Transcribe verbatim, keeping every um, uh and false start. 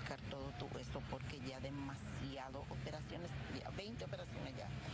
modificar todo tu esto porque ya demasiado operaciones, ya veinte operaciones ya